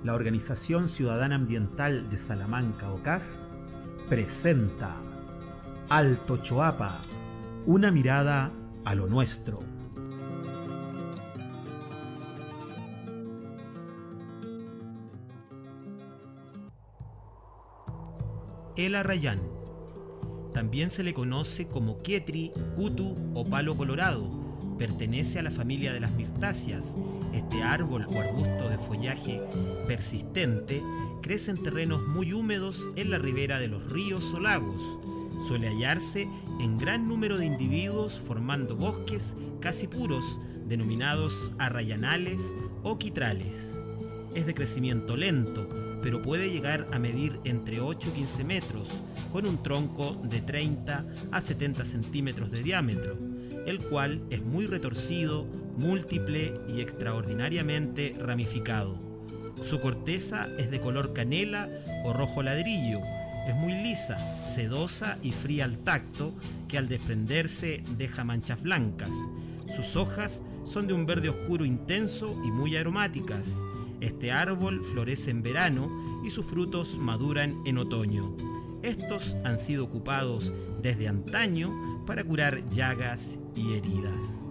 la Organización Ciudadana Ambiental de Salamanca, OCAS, presenta Alto Choapa, una mirada a lo nuestro. El arrayán. También se le conoce como quietri, cutu o palo colorado. Pertenece a la familia de las mirtáceas. Este árbol o arbusto de follaje persistente crece en terrenos muy húmedos en la ribera de los ríos o lagos. Suele hallarse en gran número de individuos formando bosques casi puros, denominados arrayanales o quitrales. Es de crecimiento lento, pero puede llegar a medir entre 8 y 15 metros, con un tronco de 30 a 70 centímetros de diámetro, el cual es muy retorcido, múltiple y extraordinariamente ramificado. Su corteza es de color canela o rojo ladrillo, es muy lisa, sedosa y fría al tacto, que al desprenderse deja manchas blancas. Sus hojas son de un verde oscuro intenso y muy aromáticas. Este árbol florece en verano y sus frutos maduran en otoño. Estos han sido ocupados desde antaño para curar llagas y heridas.